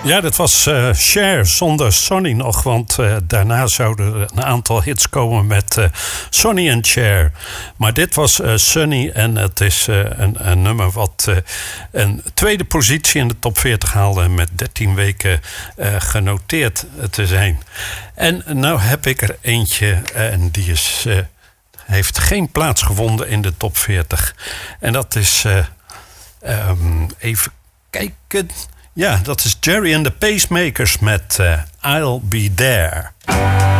Ja, dat was Cher zonder Sonny nog. Want daarna zouden er een aantal hits komen met Sonny en Cher. Maar dit was Sonny en het is een nummer wat een tweede positie in de top 40 haalde. En met 13 weken genoteerd te zijn. En nou heb ik er eentje en die heeft geen plaats gevonden in de top 40. En dat is... even kijken... Ja, dat is Jerry and the Pacemakers met I'll Be There.